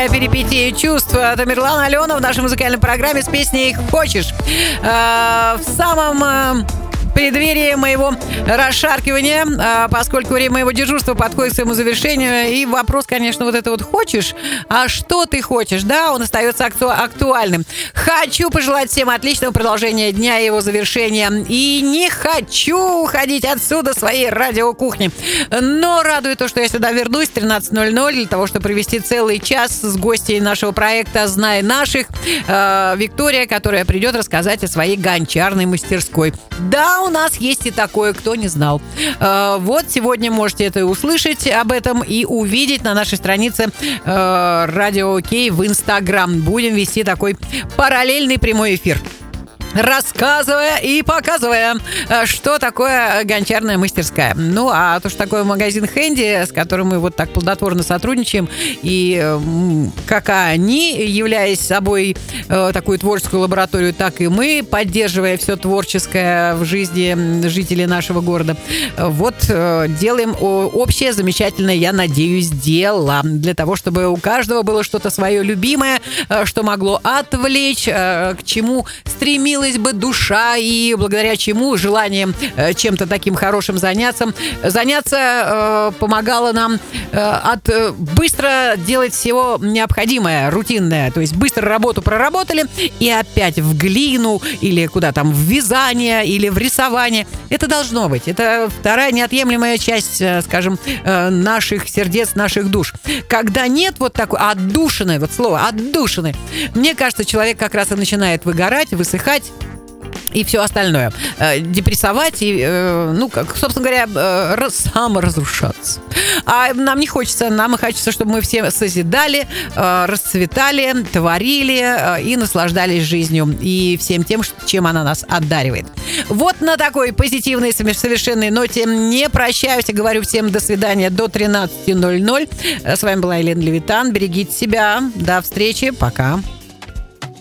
Новогодние перипетии чувств. Тамерлан Алена в нашей музыкальной программе с песней «Хочешь». В самом преддверии моего расшаркивания, поскольку время моего дежурства подходит к своему завершению. И вопрос, конечно, вот это вот «хочешь?», а что ты хочешь? Да, он остается актуальным. Хочу пожелать всем отличного продолжения дня и его завершения. И не хочу уходить отсюда своей радиокухни. Но радует то, что я сюда вернусь в 13:00 для того, чтобы провести целый час с гостьей нашего проекта «Знай наших». Виктория, которая придет рассказать о своей гончарной мастерской. Да, у нас есть и такое, кто не знал. Вот сегодня можете это услышать об этом и увидеть на нашей странице Радио Кей в Инстаграм. Будем вести такой параллельный прямой эфир, рассказывая и показывая, что такое гончарная мастерская. Ну, а то, что такое магазин Хэнди, с которым мы вот так плодотворно сотрудничаем, и как они, являясь собой такую творческую лабораторию, так и мы, поддерживая все творческое в жизни жителей нашего города, вот делаем общее, замечательное, я надеюсь, дело для того, чтобы у каждого было что-то свое любимое, что могло отвлечь, к чему стремилось бы душа и благодаря чему желанием чем-то таким хорошим заняться помогало нам быстро делать всего необходимое, рутинное. То есть быстро работу проработали и опять в глину или куда там, в вязание или в рисование. Это должно быть. Это вторая неотъемлемая часть, скажем, наших сердец, наших душ. Когда нет вот такой отдушины, вот слово отдушины, мне кажется, человек как раз и начинает выгорать, высыхать и все остальное. Депрессовать и, собственно говоря, саморазрушаться. А нам не хочется. Нам хочется, чтобы мы все созидали, расцветали, творили и наслаждались жизнью и всем тем, чем она нас одаривает. Вот на такой позитивной, совершенной ноте не прощаюсь и говорю всем до свидания до 13:00. С вами была Елена Левитан. Берегите себя. До встречи. Пока.